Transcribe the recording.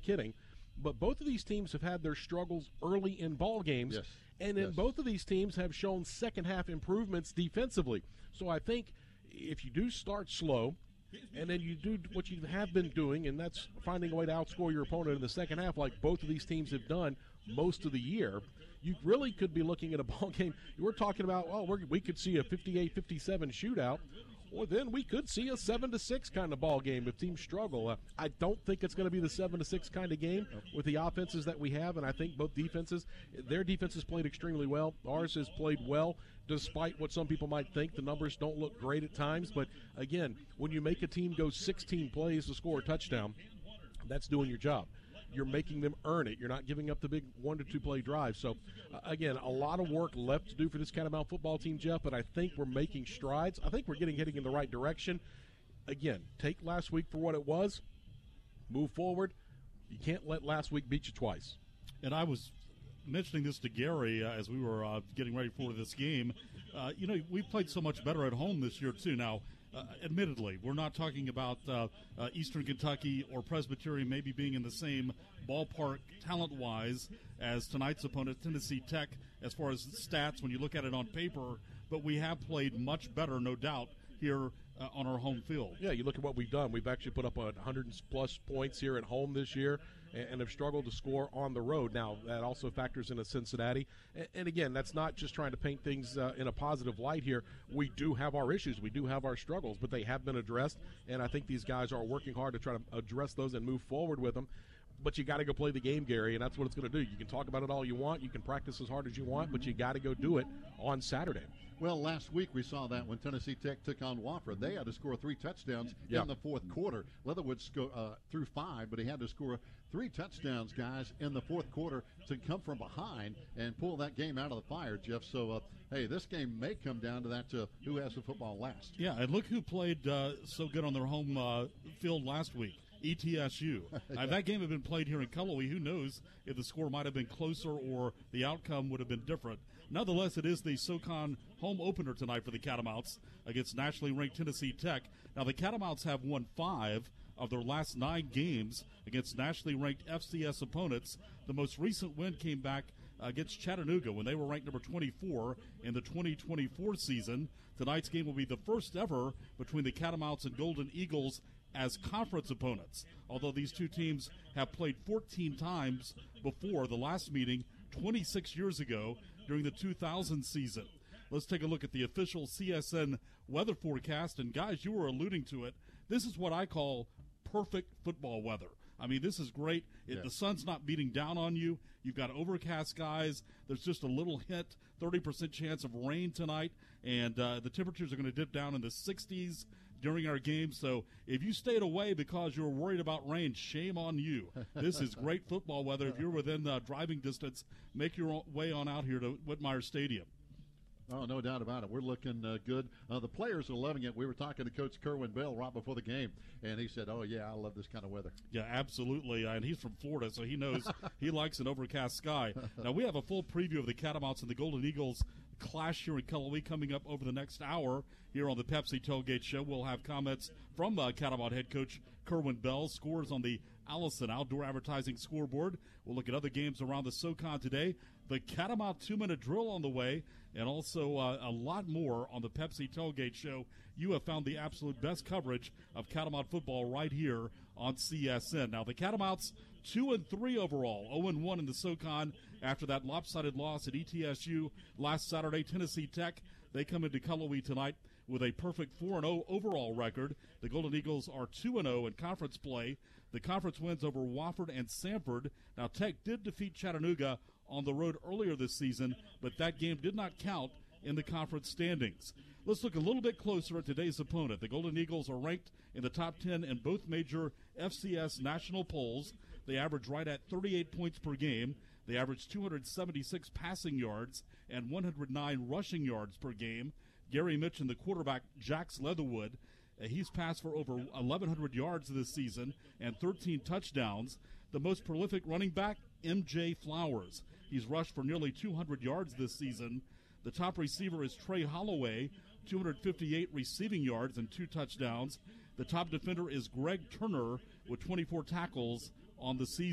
kidding. But both of these teams have had their struggles early in ball games, Yes. and then both of these teams have shown second-half improvements defensively. So I think if you do start slow, and then you do what you have been doing, and that's finding a way to outscore your opponent in the second half like both of these teams have done most of the year, you really could be looking at a ball game. We're talking about, we could see a 58-57 shootout, or then we could see a 7-6 kind of ball game if teams struggle. I don't think it's going to be the 7-6 kind of game with the offenses that we have, and I think both defenses, their defenses played extremely well. Ours has played well, despite what some people might think. The numbers don't look great at times, but again, when you make a team go 16 plays to score a touchdown, that's doing your job. You're making them earn it. You're not giving up the big 1 to 2 play drive. So, again, a lot of work left to do for this Catamount football team, Jeff, but I think we're making strides. I think we're heading in the right direction. Again, take last week for what it was. Move forward. You can't let last week beat you twice. And I was mentioning this to Gary as we were getting ready for this game. We played so much better at home this year, too. Now, admittedly, we're not talking about Eastern Kentucky or Presbyterian maybe being in the same ballpark talent-wise as tonight's opponent, Tennessee Tech, as far as stats when you look at it on paper, but we have played much better, no doubt, here on our home field. Yeah, you look at what we've done. We've actually put up 100-plus points here at home this year and have struggled to score on the road. Now, that also factors into Cincinnati. And again, that's not just trying to paint things in a positive light here. We do have our issues. We do have our struggles, but they have been addressed, and I think these guys are working hard to try to address those and move forward with them. But you got to go play the game, Gary, and that's what it's going to do. You can talk about it all you want. You can practice as hard as you want, but you got to go do it on Saturday. Well, last week we saw that when Tennessee Tech took on Wofford. They had to score 3 touchdowns in the fourth quarter. Leatherwood threw 5, but he had to score 3 touchdowns, guys, in the fourth quarter to come from behind and pull that game out of the fire, Jeff. So, hey, this game may come down to that who has the football last. Yeah, and look who played so good on their home field last week. ETSU. If that game had been played here in Cullowhee, who knows if the score might have been closer or the outcome would have been different. Nonetheless, it is the SoCon home opener tonight for the Catamounts against nationally ranked Tennessee Tech. Now, the Catamounts have won 5 of their last 9 games against nationally ranked FCS opponents. The most recent win came back against Chattanooga when they were ranked number 24 in the 2024 season. Tonight's game will be the first ever between the Catamounts and Golden Eagles as conference opponents, although these two teams have played 14 times before the last meeting 26 years ago during the 2000 season. Let's take a look at the official CSN weather forecast, and guys, you were alluding to it. This is what I call perfect football weather. I mean, this is great. The sun's not beating down on you. You've got overcast skies. There's just a little hint, 30% chance of rain tonight, and the temperatures are going to dip down in the 60s during our game. So if you stayed away because you were worried about rain, shame on you. This is great football weather. If you're within driving distance, make your way on out here to Whitmire Stadium. Oh, no doubt about it. We're looking good. The players are loving it. We were talking to Coach Kerwin Bell right before the game, and he said, I love this kind of weather. Yeah, absolutely. And he's from Florida, so he knows he likes an overcast sky. Now, we have a full preview of the Catamounts and the Golden Eagles clash here in Cullowhee coming up over the next hour here on the Pepsi Tailgate Show. We'll have comments from Catamount head coach Kerwin Bell, scores on the Allison Outdoor Advertising scoreboard. We'll look at other games around the SoCon today. The Catamount 2-minute drill on the way, and also a lot more on the Pepsi Tailgate Show. You have found the absolute best coverage of Catamount football right here on CSN. Now, the Catamounts 2-3 overall, 0-1 in the SoCon after that lopsided loss at ETSU last Saturday. Tennessee Tech, they come into Cullowhee tonight with a perfect 4-0 overall record. The Golden Eagles are 2-0 in conference play. The conference wins over Wofford and Samford. Now, Tech did defeat Chattanooga on the road earlier this season, but that game did not count in the conference standings. Let's look a little bit closer at today's opponent. The Golden Eagles are ranked in the top 10 in both major FCS national polls. They average right at 38 points per game. They average 276 passing yards and 109 rushing yards per game. Gary mentioned the quarterback, Jax Leatherwood. He's passed for over 1,100 yards this season and 13 touchdowns. The most prolific running back, M.J. Flowers. He's rushed for nearly 200 yards this season. The top receiver is Trey Holloway, 258 receiving yards and 2 touchdowns. The top defender is Greg Turner with 24 tackles on the season.